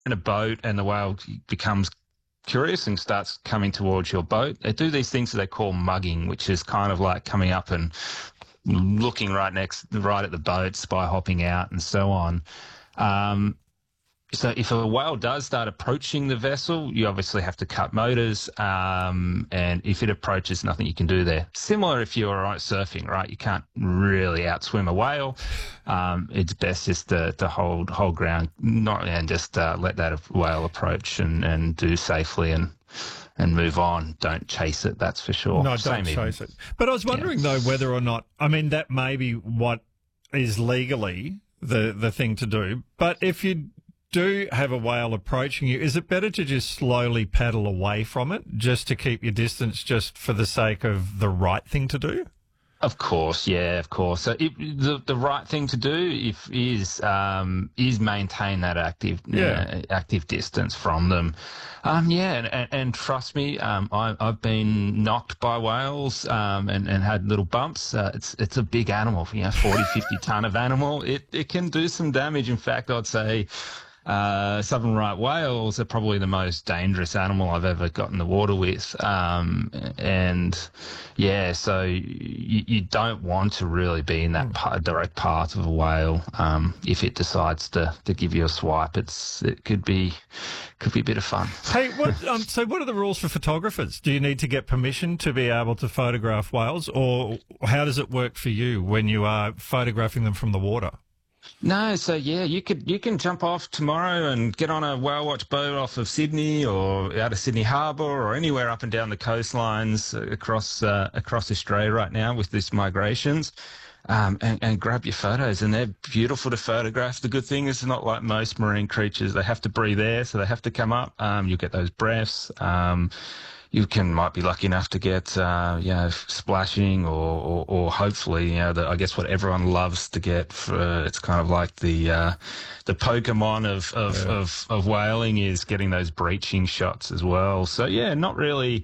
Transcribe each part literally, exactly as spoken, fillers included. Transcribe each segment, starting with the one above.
in a boat and the whale becomes curious and starts coming towards your boat, they do these things that they call mugging, which is kind of like coming up and looking right next, right at the boat, spy hopping out and so on. Um, so if a whale does start approaching the vessel, you obviously have to cut motors, um, and if it approaches, nothing you can do there. Similar if you're out surfing, right? You can't really outswim a whale. Um, it's best just to, to hold hold ground, not and just uh, let that whale approach and, and do safely and and move on. Don't chase it, that's for sure. No, Same don't even. chase it. But I was wondering, yeah. though, whether or not, I mean, that may be what is legally the, the thing to do. But if you do have a whale approaching you, is it better to just slowly paddle away from it just to keep your distance, just for the sake of the right thing to do? Of course, yeah, of course. So it, the the right thing to do if is um, is maintain that active yeah. uh, active distance from them. Um, yeah, and, and, and trust me, um, I, I've been knocked by whales um, and, and had little bumps. Uh, it's it's a big animal, you know, forty, fifty ton of animal. It it can do some damage. In fact, I'd say Uh, southern right whales are probably the most dangerous animal I've ever got in the water with. Um, and yeah, so you, you don't want to really be in that part, direct path of a whale. Um, if it decides to, to give you a swipe, it's, it could be, could be a bit of fun. Hey, what, um, so what are the rules for photographers? Do you need to get permission to be able to photograph whales, or how does it work for you when you are photographing them from the water? No, so yeah, you could you can jump off tomorrow and get on a whale watch boat off of Sydney or out of Sydney Harbour or anywhere up and down the coastlines across uh, across Australia right now with these migrations, um, and, and grab your photos. And they're beautiful to photograph. The good thing is, it's not like most marine creatures; they have to breathe air, so they have to come up. Um, you get those breaths. Um, You can might be lucky enough to get, uh, you know, splashing or, or, or hopefully, you know, the, I guess what everyone loves to get for, it's kind of like the, uh, the Pokemon of, of, yeah. of, of whaling is getting those breaching shots as well. So yeah, not really,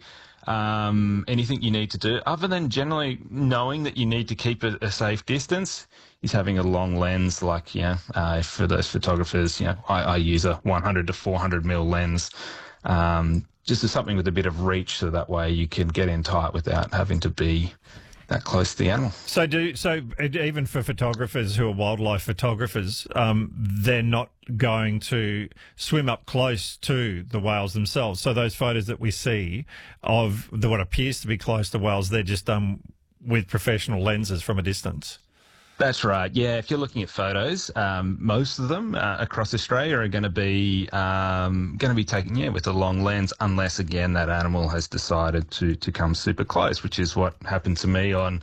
um, anything you need to do other than generally knowing that you need to keep a, a safe distance. Is having a long lens, like, you know, uh, for those photographers, you know, I, I use a one hundred to four hundred mil lens, um, just as something with a bit of reach, so that way you can get in tight without having to be that close to the animal. So do so even for photographers who are wildlife photographers, um, they're not going to swim up close to the whales themselves. So those photos that we see of the, what appears to be close to whales, they're just done with professional lenses from a distance. That's right. Yeah, if you're looking at photos, um, most of them uh, across Australia are going to be um, going to be taken, yeah, with a long lens, unless again that animal has decided to to come super close, which is what happened to me on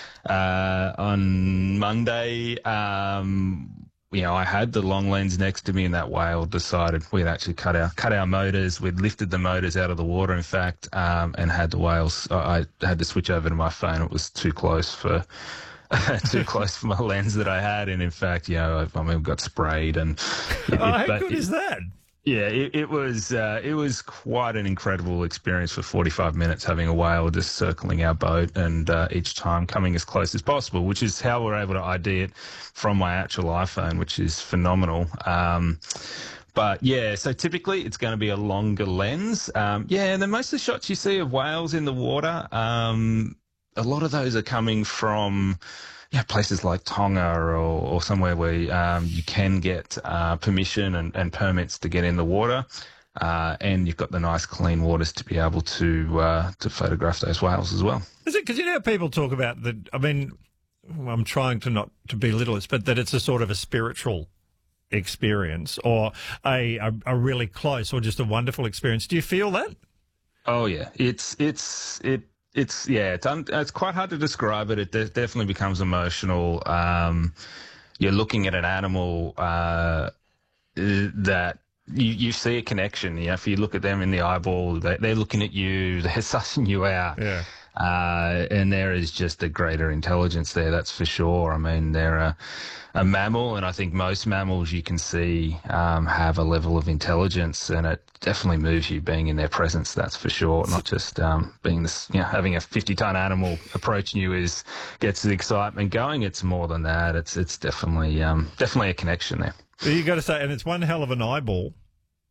uh, on Monday. Um, you know, I had the long lens next to me, and that whale decided we'd actually cut our cut our motors. We'd lifted the motors out of the water, in fact, um, and had the whales. I had to switch over to my phone. It was too close for. too close for my lens that I had, and in fact, you know, I, I mean, got sprayed, and it, oh, how good it, is that? Yeah, it, it was uh, it was quite an incredible experience for forty-five minutes, having a whale just circling our boat, and uh, each time coming as close as possible, which is how we're able to I D it from my actual iPhone, which is phenomenal. Um, But yeah, so typically it's going to be a longer lens. Um, yeah, and then most of the shots you see of whales in the water, um, a lot of those are coming from, yeah, places like Tonga or, or somewhere where um, you can get uh, permission and, and permits to get in the water, uh, and you've got the nice clean waters to be able to uh, to photograph those whales as well. Is it because you know how people talk about the? I mean, I'm trying to not to belittle it, but that it's a sort of a spiritual experience, or a, a a really close, or just a wonderful experience. Do you feel that? Oh yeah, it's it's it. It's, yeah, it's, un, it's quite hard to describe it. It de- definitely becomes emotional. Um, you're looking at an animal uh, that you, you see a connection. You know, if you look at them in the eyeball, they, they're looking at you, they're sussing you out. Yeah. Uh, and there is just a greater intelligence there, that's for sure. I mean, they're a, a mammal, and I think most mammals you can see um, have a level of intelligence, and it definitely moves you being in their presence, that's for sure. Not just um, being this, you know, having a fifty-ton animal approaching you is gets the excitement going. It's more than that. It's it's definitely um, definitely a connection there. You got to say, and it's one hell of an eyeball.